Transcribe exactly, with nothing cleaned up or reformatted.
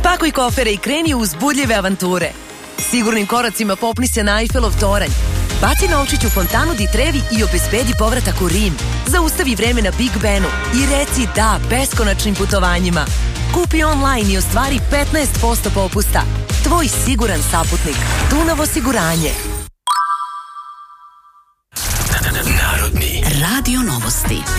Spakuj kofere i kreni u uzbudljive avanture. Sigurnim koracima popni se na Eiffelov toranj. Baci novčić u fontanu di Trevi i obezbedi povratak u Rim. Zaustavi vreme na Big Benu i reci da beskonačnim putovanjima. Kupi online i ostvari petnaest posto popusta. Tvoj siguran saputnik. Dunav osiguranje. Narodni Radio Novosti.